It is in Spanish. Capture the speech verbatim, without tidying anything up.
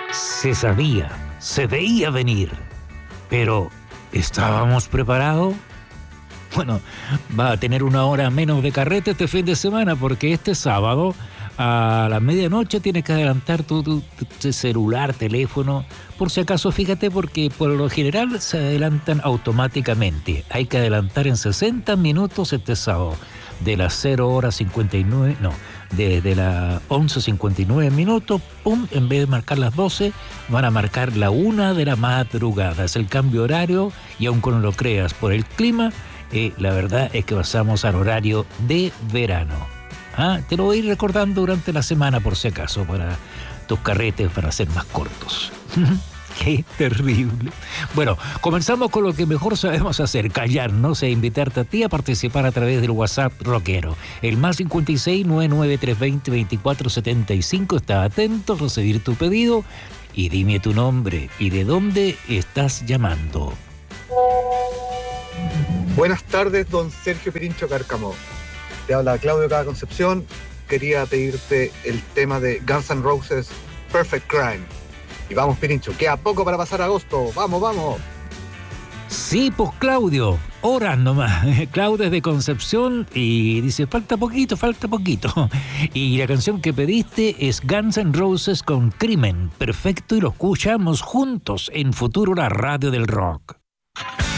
Se sabía, se veía venir, pero ¿estábamos preparados? Bueno, va a tener una hora menos de carrete este fin de semana porque este sábado a la medianoche tienes que adelantar tu, tu, tu celular, teléfono, por si acaso, fíjate, porque por lo general se adelantan automáticamente. Hay que adelantar en sesenta minutos este sábado, de las cero horas cincuenta y nueve, no, de, de las once cincuenta y nueve minutos, pum, en vez de marcar las doce, van a marcar la una de la madrugada. Es el cambio horario y aunque no lo creas por el clima, eh, la verdad es que pasamos al horario de verano. Ah, te lo voy a ir recordando durante la semana por si acaso, para tus carretes para ser más cortos. Qué terrible. Bueno, comenzamos con lo que mejor sabemos hacer, callarnos e invitarte a ti a participar a través del WhatsApp rockero. El más cincuenta y seis, nueve nueve tres dos cero, veinticuatro setenta y cinco. Está atento a recibir tu pedido y dime tu nombre y de dónde estás llamando. Buenas tardes, don Sergio Pirincho Cárcamo. Te habla Claudio Cada Concepción. Quería pedirte el tema de Guns N' Roses, Perfect Crime. Y vamos, Pirincho, queda poco para pasar agosto. ¡Vamos, vamos! Sí, pues Claudio, horas nomás. Claudio es de Concepción y dice, falta poquito, falta poquito. Y la canción que pediste es Guns N' Roses con Crimen. Perfecto, y lo escuchamos juntos en Futuro, la radio del rock.